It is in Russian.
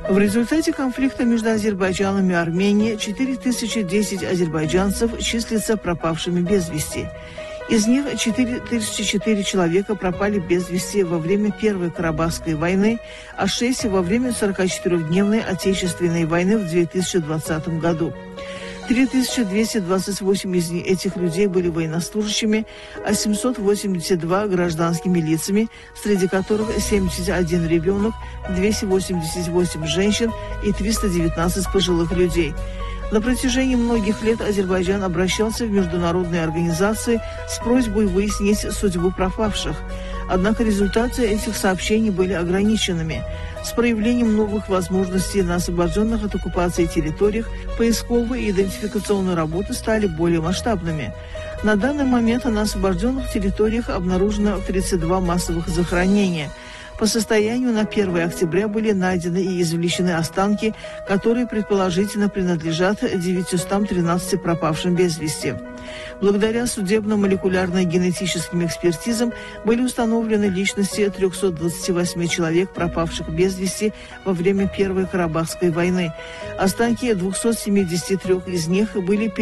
В результате конфликта между Азербайджаном и Арменией 4010 азербайджанцев числятся пропавшими без вести. Из них 4004 человека пропали без вести во время Первой Карабахской войны, а 6 во время 44-дневной Отечественной войны в 2020 году. 3228 из этих людей были военнослужащими, а 782 гражданскими лицами, среди которых 71 ребенок, 288 женщин и 319 пожилых людей. На протяжении многих лет Азербайджан обращался в международные организации с просьбой выяснить судьбу пропавших. Однако результаты этих сообщений были ограниченными. С проявлением новых возможностей на освобожденных от оккупации территориях поисковые и идентификационные работы стали более масштабными. На данный момент на освобожденных территориях обнаружено 32 массовых захоронения. По состоянию на 1 октября были найдены и извлечены останки, которые предположительно принадлежат 913 пропавшим без вести. Благодаря судебно-молекулярно-генетическим экспертизам были установлены личности 328 человек, пропавших без вести во время Первой Карабахской войны. Останки 273 из них были